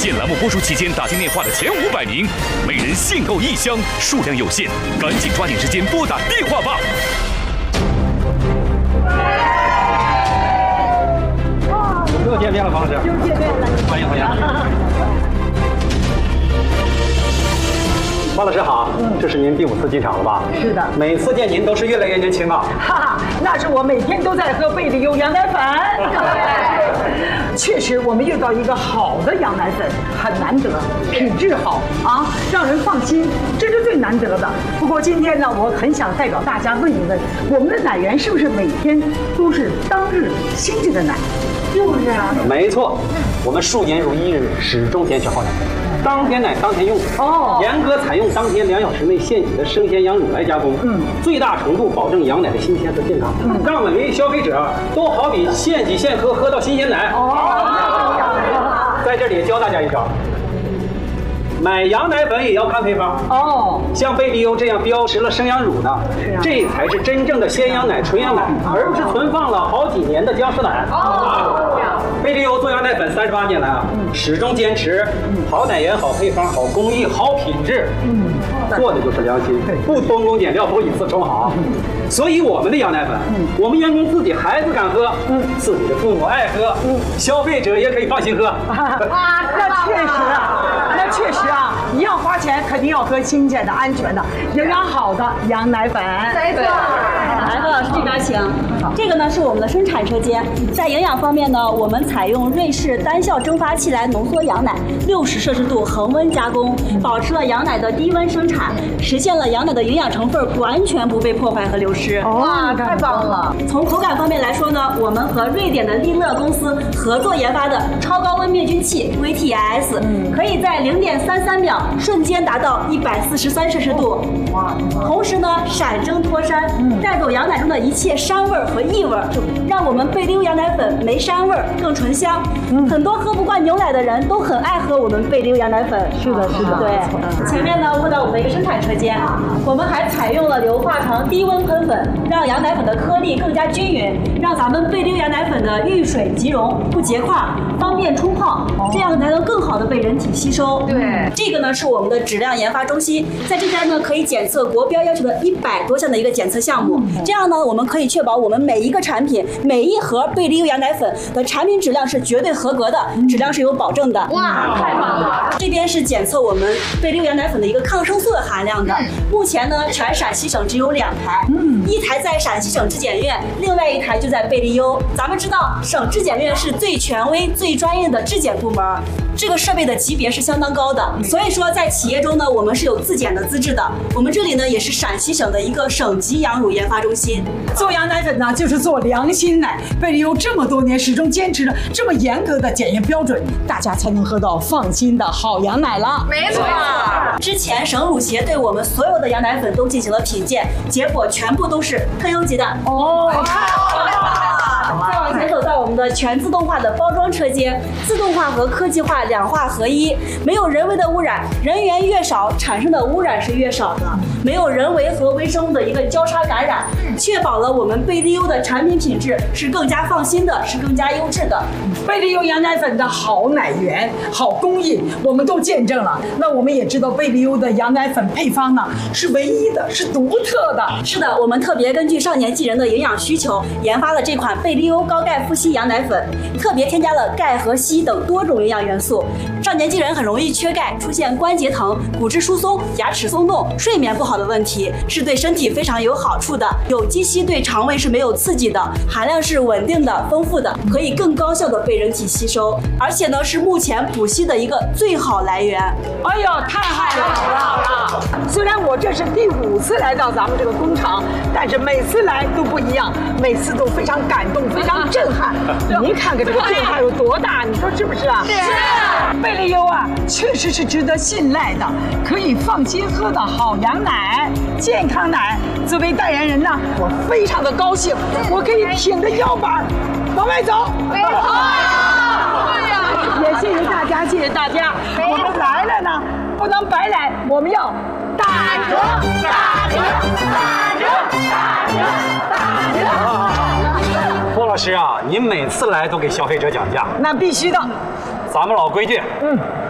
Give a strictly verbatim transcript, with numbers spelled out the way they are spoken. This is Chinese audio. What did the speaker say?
现栏目播出期间打进电话的前五百名，每人限购一箱，数量有限，赶紧抓紧时间拨打电话吧。 又见面了，方老师。 又见面了， 欢迎欢迎。方老师好，嗯，这是您第五次进场了吧？ 是的， 每次见您都是越来越年轻啊。 哈哈，那是我每天都在喝贝利优羊奶粉。确实，我们遇到一个好的羊奶粉很难得，品质好啊，让人放心，这是最难得的。不过今天呢，我很想代表大家问一问，我们的奶源是不是每天都是当日新鲜的奶？就是啊， 没错，我们数年如一日，始终坚持好奶。当天奶当天用哦，严格采用当天两小时内现挤的生鲜羊乳来加工，嗯，最大程度保证羊奶的新鲜和健康，嗯，让每位消费者都好比现挤现喝，喝到新鲜奶。哦，在这里教大家一招，买羊奶粉也要看配方哦。像贝利优这样标识了生羊乳的，这才是真正的鲜羊奶、纯羊奶，而不是存放了好几年的僵尸奶。哦。贝利优做羊奶粉三十八年来啊，嗯、始终坚持好奶源、好配方、好工艺、好品质，嗯，做的就是良心，不偷工减料，不以次充好。所以我们的羊奶粉，嗯、我们员工自己孩子敢喝，嗯，自己的父母爱喝，嗯，消费者也可以放心喝。 啊，那确实啊，那确实啊，你要花钱，肯定要喝新鲜的、安全的、营养好的羊奶粉。 没错。来，何老师这边请。这个呢是我们的生产车间，在营养方面呢，我们采用瑞士单效蒸发器来浓缩羊奶，六十摄氏度恒温加工，保持了羊奶的低温生产，实现了羊奶的营养成分完全不被破坏和流失。 哇，太棒了！ 从口感方面来说呢，我们和瑞典的利乐公司合作研发的超高温灭菌器 V T S， 可以在零点三三秒瞬间达到一百四十三摄氏度。哇！同时呢，闪蒸脱膻，带走羊奶中的一切膻味和异味，让我们贝利优羊奶粉没膻味更醇香。嗯，很多喝不惯牛奶的人都很爱喝我们贝利优羊奶粉。 是的，是的。 对，前面呢，问到我们的一个生产车间，我们还采用了硫化糖低温喷粉，让羊奶粉的颗粒更加均匀，让咱们贝利优羊奶粉的遇水即溶，不结块，方便冲泡，这样才能更好的被人体吸收。 对， 这个呢是我们的质量研发中心，在这边呢可以检测国标要求的一百多项的一个检测项目，这样呢我们可以确保我们每一个产品、每一盒贝利优羊奶粉的产品质量是绝对合格的，质量是有保证的。 哇，太棒了！ 这边是检测我们贝利优羊奶粉的一个抗生素的含量的，目前呢全陕西省只有两台，嗯，一台在陕西省质检院，另外一台就在贝利优。咱们知道省质检院是最权威、最专业的质检部门，这个设备的级别是相当高的，所以说在企业中呢，我们是有自检的资质的。我们这里呢也是陕西省的一个省级羊乳研发中心。 做羊奶粉呢，就是做良心奶。贝利优这么多年始终坚持着这么严格的检验标准，大家才能喝到放心的好羊奶了。 没错。之前省乳协对我们所有的羊奶粉都进行了品鉴，结果全部都是特优级的。哦。再往前走到我们的全自动化的包装车间，自动化和科技化两化合一，没有人为的污染，人员越少，产生的污染是越少的，没有人为和微生物的一个交叉感染，确保了我们贝利优的产品品质是更加放心的，是更加优质的。 贝利优羊奶粉的好奶源、好工艺，我们都见证了。那我们也知道贝利优的羊奶粉配方呢是唯一的，是独特的。 是的，我们特别根据少年纪人的营养需求，研发了这款贝利优高钙富硒羊奶粉，特别添加了钙和硒等多种营养元素。少年纪人很容易缺钙，出现关节疼、骨质疏松、牙齿松动、睡眠不好的问题，是对身体非常有好处的。有机硒对肠胃是没有刺激的，含量是稳定的、丰富的，可以更高效的被人体吸收，而且呢是目前补硒的一个最好来源。 哎呦，太好了，好了！虽然我这是第五次来到咱们这个工厂，但是每次来都不一样，每次都非常感动，非常震撼。您看看这个变化有多大，你说是不是啊？是。贝利优啊，确实是值得信赖的，可以放心喝的好羊奶、健康奶。作为代言人呢，我非常的高兴，我可以挺着腰板往外走。好。对呀，也谢谢大家，谢谢大家。我们来了呢，不能白来，我们要打折，打折，打折，打折，打折。 郭老师啊，您每次来都给消费者讲价， 那必须的。 咱们老规矩，嗯，